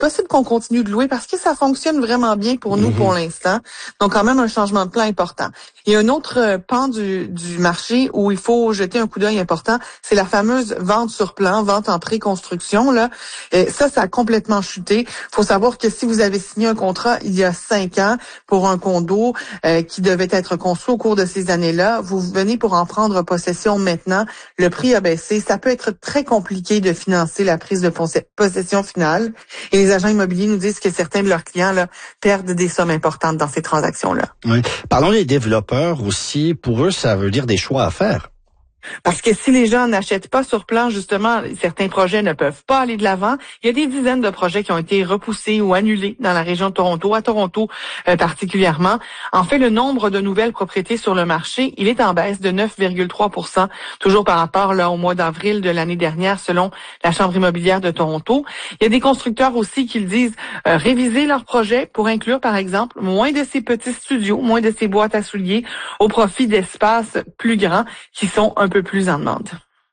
possible qu'on continue de louer parce que ça fonctionne vraiment bien pour nous pour l'instant. Donc, quand même, un changement de plan important. Il y a un autre pan du marché où il faut jeter un coup d'œil important, c'est la fameuse vente sur plan, vente en préconstruction. Là, ça a complètement chuté. Il faut savoir que si vous avez signé un contrat il y a 5 ans pour un condo qui devait être construit au cours de ces années-là, vous venez pour en prendre possession maintenant, le prix a baissé. Ça peut être très compliqué de financer la prise de possession finale. Et les agents immobiliers nous disent que certains de leurs clients là, perdent des sommes importantes dans ces transactions-là. Oui. Parlons des développeurs aussi. Pour eux, ça veut dire des choix à faire. Parce que si les gens n'achètent pas sur plan, justement, certains projets ne peuvent pas aller de l'avant. Il y a des dizaines de projets qui ont été repoussés ou annulés dans la région de Toronto, à Toronto particulièrement. En fait, le nombre de nouvelles propriétés sur le marché, il est en baisse de 9,3 %, toujours par rapport là au mois d'avril de l'année dernière, selon la Chambre immobilière de Toronto. Il y a des constructeurs aussi qui le disent réviser leurs projets pour inclure, par exemple, moins de ces petits studios, moins de ces boîtes à souliers, au profit d'espaces plus grands qui sont un peu plus en demande.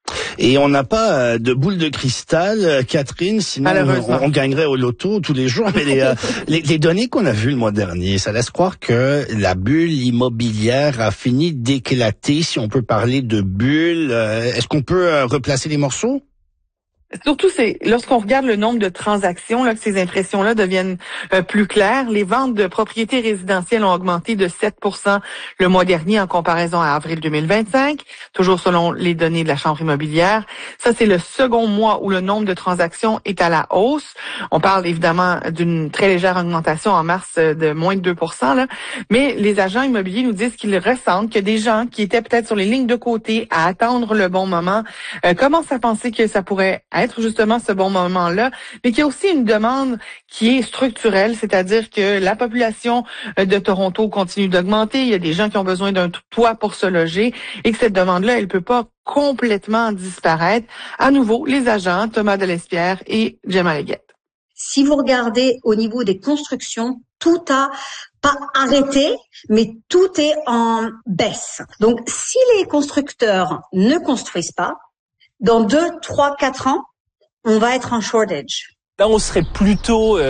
Et on n'a pas de boule de cristal, Catherine, sinon on gagnerait au loto tous les jours. Mais les données qu'on a vues le mois dernier, ça laisse croire que la bulle immobilière a fini d'éclater, si on peut parler de bulle. Est-ce qu'on peut replacer les morceaux? Surtout, c'est lorsqu'on regarde le nombre de transactions, là, que ces impressions-là deviennent plus claires. Les ventes de propriétés résidentielles ont augmenté de 7 % le mois dernier en comparaison à avril 2025, toujours selon les données de la Chambre immobilière. Ça, c'est le second mois où le nombre de transactions est à la hausse. On parle évidemment d'une très légère augmentation en mars de moins de 2 % là. Mais les agents immobiliers nous disent qu'ils ressentent que des gens qui étaient peut-être sur les lignes de côté à attendre le bon moment commencent à penser que ça pourrait être justement ce bon moment-là, mais qu'il y a aussi une demande qui est structurelle, c'est-à-dire que la population de Toronto continue d'augmenter, il y a des gens qui ont besoin d'un toit pour se loger et que cette demande-là, elle peut pas complètement disparaître. À nouveau, les agents, Thomas Delespierre et Gemma Leggett. Si vous regardez au niveau des constructions, tout a pas arrêté, mais tout est en baisse. Donc, si les constructeurs ne construisent pas, dans 2, 3, 4 ans, on va être en shortage. Là, on serait plutôt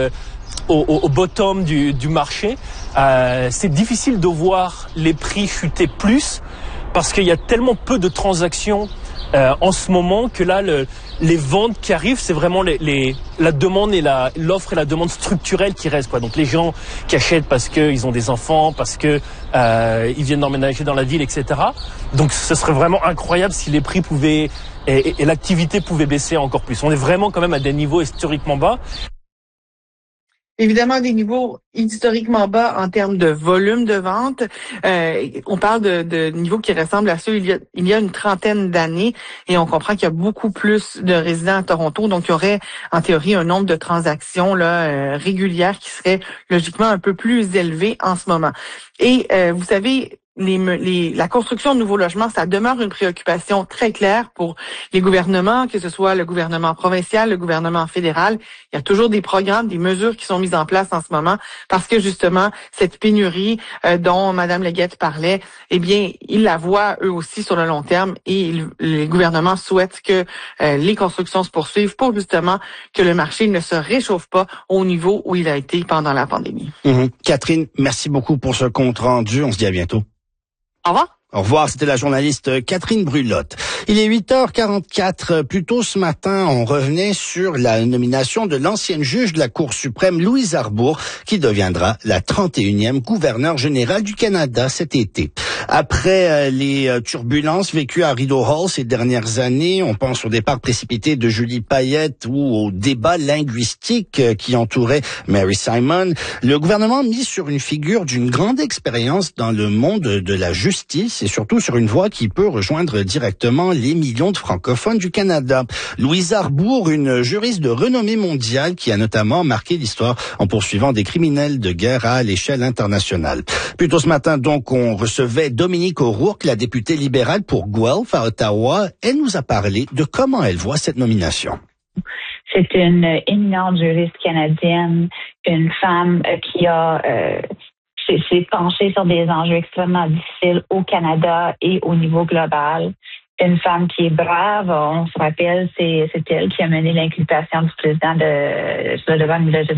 au bottom du marché. C'est difficile de voir les prix chuter plus parce qu'il y a tellement peu de transactions en ce moment que là, les ventes qui arrivent, c'est vraiment la demande et l'offre et la demande structurelle qui restent, quoi. Donc les gens qui achètent parce qu'ils ont des enfants, parce que ils viennent d'emménager dans la ville, etc. Donc ce serait vraiment incroyable si les prix pouvaient et l'activité pouvait baisser encore plus. On est vraiment quand même à des niveaux historiquement bas. Évidemment, des niveaux historiquement bas en termes de volume de vente. On parle de niveaux qui ressemblent à ceux il y a une trentaine d'années et on comprend qu'il y a beaucoup plus de résidents à Toronto. Donc, il y aurait, en théorie, un nombre de transactions là régulières qui serait logiquement un peu plus élevé en ce moment. Et vous savez, la construction de nouveaux logements, ça demeure une préoccupation très claire pour les gouvernements, que ce soit le gouvernement provincial, le gouvernement fédéral. Il y a toujours des programmes, des mesures qui sont mises en place en ce moment parce que justement, cette pénurie dont Mme Leggett parlait, eh bien, ils la voient eux aussi sur le long terme et les gouvernements souhaitent que les constructions se poursuivent pour justement que le marché ne se réchauffe pas au niveau où il a été pendant la pandémie. Catherine, merci beaucoup pour ce compte rendu. On se dit à bientôt. Au revoir. Au revoir, c'était la journaliste Catherine Brulotte. Il est 8h44. Plus tôt ce matin, on revenait sur la nomination de l'ancienne juge de la Cour suprême, Louise Arbour, qui deviendra la 31e gouverneure générale du Canada cet été. Après les turbulences vécues à Rideau Hall ces dernières années, on pense au départ précipité de Julie Payette ou au débat linguistique qui entourait Mary Simon, le gouvernement mise sur une figure d'une grande expérience dans le monde de la justice et surtout sur une voie qui peut rejoindre directement les millions de francophones du Canada. Louise Arbour, une juriste de renommée mondiale qui a notamment marqué l'histoire en poursuivant des criminels de guerre à l'échelle internationale. Plus tôt ce matin, donc, on recevait Dominique O'Rourke, la députée libérale pour Guelph à Ottawa. Elle nous a parlé de comment elle voit cette nomination. C'est une éminente juriste canadienne, une femme qui s'est penchée sur des enjeux extrêmement difficiles au Canada et au niveau global. une femme qui est brave. On se rappelle, c'est elle qui a mené l'inculpation du président devant Milosevic